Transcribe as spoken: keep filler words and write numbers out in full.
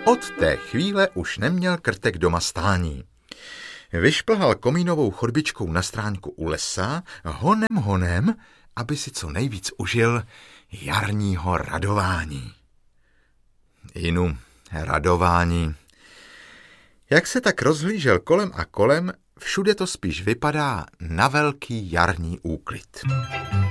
Od té chvíle už neměl Krtek doma stání. Vyšplhal komínovou chodbičkou na stránku u lesa, honem honem, aby si co nejvíc užil jarního radování. Inu, radování. Jak se tak rozhlížel kolem a kolem, všude to spíš vypadá na velký jarní úklid.